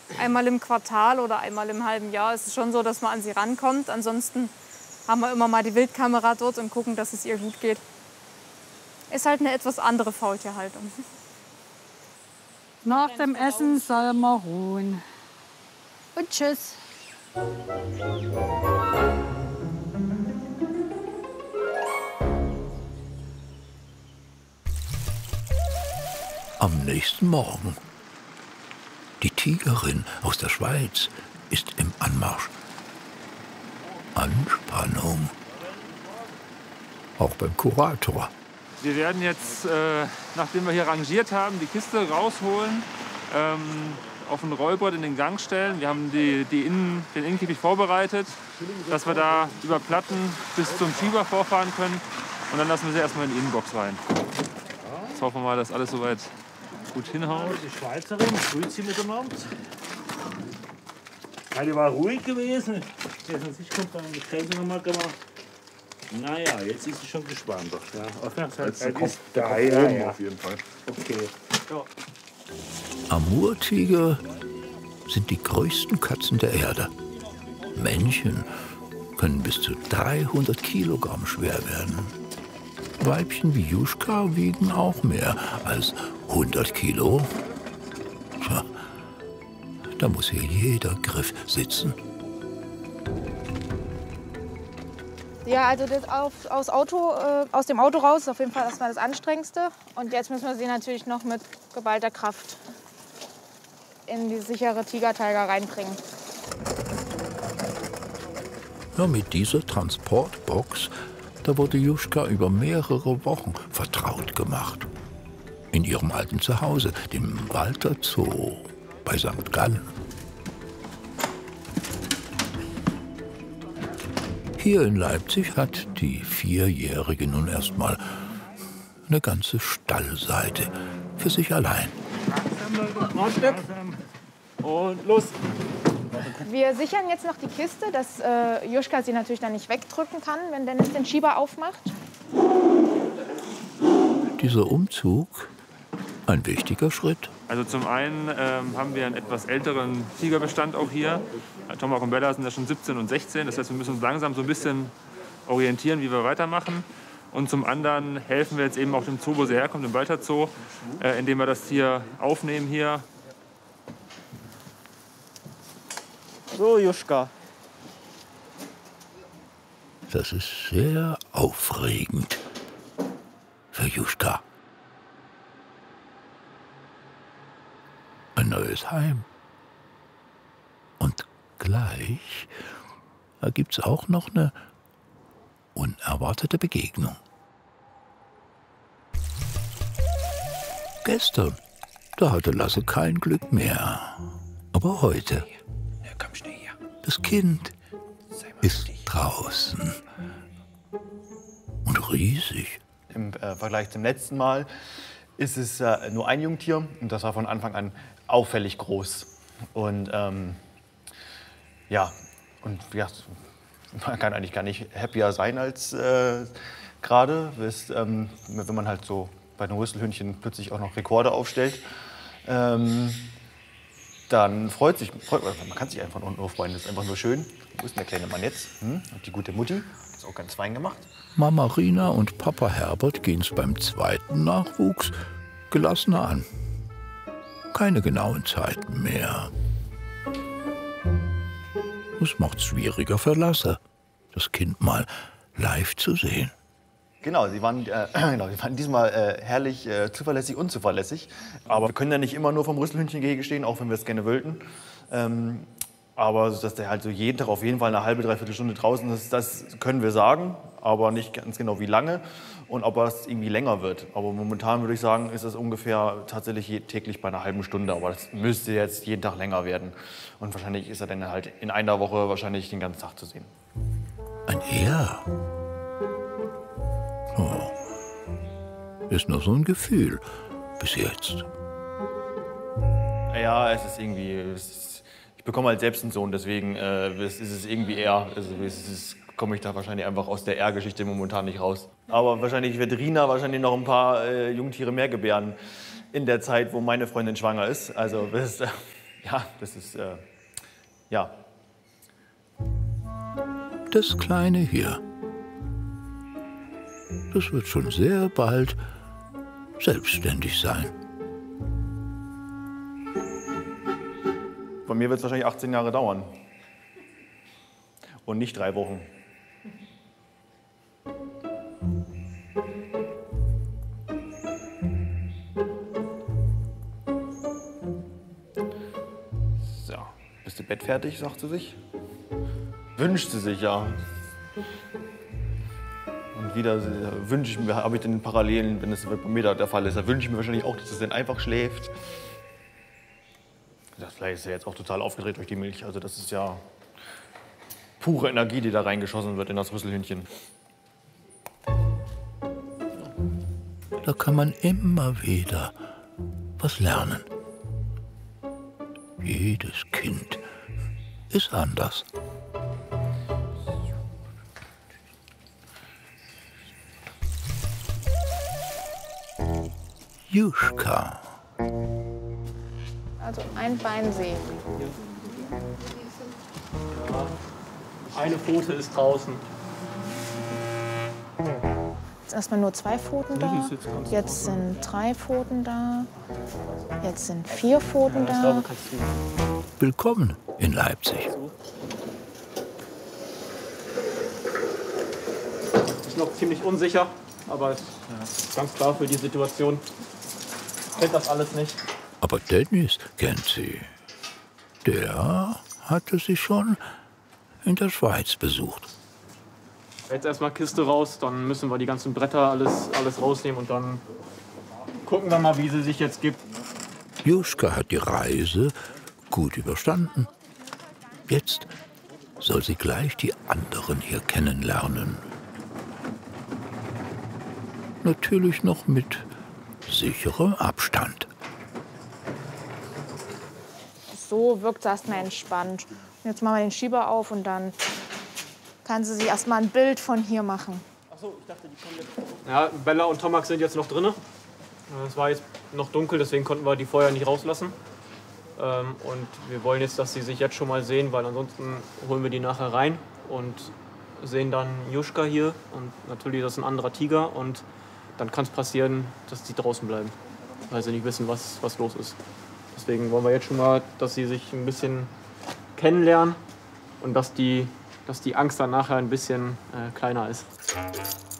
einmal im Quartal oder einmal im halben Jahr ist es schon so, dass man an sie rankommt. Ansonsten haben wir immer mal die Wildkamera dort und gucken, dass es ihr gut geht. Ist halt eine etwas andere Faultierhaltung. Nach dem Essen soll man ruhen. Und tschüss. Am nächsten Morgen. Die Tigerin aus der Schweiz ist im Anmarsch. Anspannung. Auch beim Kurator. Wir werden jetzt, nachdem wir hier rangiert haben, die Kiste rausholen, auf ein Rollbrett in den Gang stellen. Wir haben den Innenkäfig vorbereitet, dass wir da über Platten bis zum Schieber vorfahren können. Und dann lassen wir sie erstmal in die Innenbox rein. Jetzt hoffen wir mal, dass alles soweit gut hinhaut. Die Schweizerin, grüßt sie miteinander. Ja, die war ruhig gewesen. Jetzt an sich kommt dann die Käse nochmal gemacht. Naja, jetzt ist sie schon gespannt. Doch, ja. Aufmerksamkeit ist da, ja. Auf jeden Fall. Okay. Ja. Amurtiger sind die größten Katzen der Erde. Männchen können bis zu 300 Kilogramm schwer werden. Weibchen wie Juschka wiegen auch mehr als 100 Kilo. Tja, da muss hier jeder Griff sitzen. Ja, also das aus dem Auto raus ist auf jeden Fall erstmal das Anstrengendste. Und jetzt müssen wir sie natürlich noch mit geballter Kraft in die sichere Tigertaiga reinbringen. Ja, mit dieser Transportbox, da wurde Juschka über mehrere Wochen vertraut gemacht. In ihrem alten Zuhause, dem Walter Zoo bei St. Gallen. Hier in Leipzig hat die Vierjährige nun erstmal eine ganze Stallseite für sich allein. Und los! Wir sichern jetzt noch die Kiste, dass Juschka sie natürlich dann nicht wegdrücken kann, wenn Dennis den Schieber aufmacht. Dieser Umzug, ein wichtiger Schritt. Also zum einen haben wir einen etwas älteren Tigerbestand auch hier. Tomahawk und Bella sind ja schon 17 und 16. Das heißt, wir müssen uns langsam so ein bisschen orientieren, wie wir weitermachen. Und zum anderen helfen wir jetzt eben auch dem Zoo, wo sie herkommt, dem Walter Zoo, indem wir das Tier aufnehmen hier. So, Juschka. Das ist sehr aufregend für Juschka. Ein neues Heim. Und gleich gibt's auch noch eine unerwartete Begegnung. Gestern, da hatte Lasse kein Glück mehr. Aber heute, das Kind ist draußen. Und riesig. Im Vergleich zum letzten Mal ist es nur ein Jungtier und das war von Anfang an auffällig groß. Und ja, man kann eigentlich gar nicht happier sein als gerade, wenn man halt so bei den Rüsselhündchen plötzlich auch noch Rekorde aufstellt. Dann freut man kann sich einfach nur freuen, das ist einfach nur schön. Wo ist denn der kleine Mann jetzt? Und die gute Mutti, ist auch ganz fein gemacht. Mama Rina und Papa Herbert gehen es beim zweiten Nachwuchs gelassener an. Keine genauen Zeiten mehr. Das macht's schwieriger für Lasse, das Kind mal live zu sehen. Genau, sie waren diesmal herrlich zuverlässig, unzuverlässig. Aber wir können ja nicht immer nur vom Rüsselhündchengehege stehen, auch wenn wir es gerne wollten. Aber dass der halt so jeden Tag auf jeden Fall eine halbe, dreiviertel Stunde draußen ist, das können wir sagen, aber nicht ganz genau wie lange und ob das irgendwie länger wird. Aber momentan würde ich sagen, ist das ungefähr tatsächlich täglich bei einer halben Stunde. Aber das müsste jetzt jeden Tag länger werden. Und wahrscheinlich ist er dann halt in einer Woche wahrscheinlich den ganzen Tag zu sehen. Ein Er? Oh. Ist nur so ein Gefühl bis jetzt. Ja, es ist irgendwie... Ich bekomme halt selbst einen Sohn, deswegen ist es irgendwie eher... Also komme ich da wahrscheinlich einfach aus der R-Geschichte momentan nicht raus. Aber wahrscheinlich wird Rina wahrscheinlich noch ein paar Jungtiere mehr gebären in der Zeit, wo meine Freundin schwanger ist. Also Ja, das ist, ja. Das Kleine hier, das wird schon sehr bald selbstständig sein. Bei mir wird es wahrscheinlich 18 Jahre dauern. Und nicht 3 Wochen. So, bist du bettfertig, sagt sie sich. Wünscht sie sich, ja. Und wieder wünsche ich mir, habe ich den Parallelen, wenn es bei mir der Fall ist, da wünsche ich mir wahrscheinlich auch, dass es dann einfach schläft. Das Fleisch ist ja jetzt auch total aufgedreht durch die Milch. Also das ist ja pure Energie, die da reingeschossen wird in das Rüsselhühnchen. Da kann man immer wieder was lernen. Jedes Kind ist anders. Juschka. Also ein Bein sägen. Eine Pfote ist draußen. Jetzt erstmal nur 2 Pfoten da. Jetzt sind 3 Pfoten da. Jetzt sind 4 Pfoten da. Willkommen in Leipzig. Ist noch ziemlich unsicher, aber ist ganz klar für die Situation. Kennt das alles nicht. Aber Dennis kennt sie. Der hatte sie schon in der Schweiz besucht. Jetzt erstmal Kiste raus, dann müssen wir die ganzen Bretter alles rausnehmen und dann gucken wir mal, wie sie sich jetzt gibt. Juschka hat die Reise gut überstanden. Jetzt soll sie gleich die anderen hier kennenlernen. Natürlich noch mit sicherem Abstand. So wirkt es erstmal entspannt. Und jetzt machen wir den Schieber auf und dann kann sie sich erstmal ein Bild von hier machen. Ja, Bella und Tomax sind jetzt noch drin. Es war jetzt noch dunkel, deswegen konnten wir die vorher nicht rauslassen. Und wir wollen jetzt, dass sie sich jetzt schon mal sehen, weil ansonsten holen wir die nachher rein und sehen dann Juschka hier. Und natürlich ist das ein anderer Tiger. Und dann kann es passieren, dass die draußen bleiben, weil sie nicht wissen, was los ist. Deswegen wollen wir jetzt schon mal, dass sie sich ein bisschen kennenlernen und dass die Angst dann nachher ein bisschen kleiner ist.